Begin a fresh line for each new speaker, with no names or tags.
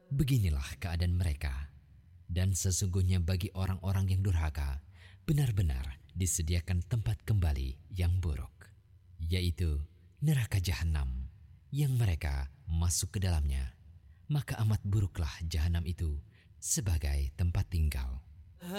Beginilah keadaan mereka. Dan sesungguhnya bagi orang-orang yang durhaka, benar-benar disediakan tempat kembali yang buruk, yaitu neraka jahanam yang mereka masuk ke dalamnya. Maka amat buruklah jahanam itu sebagai tempat tinggal.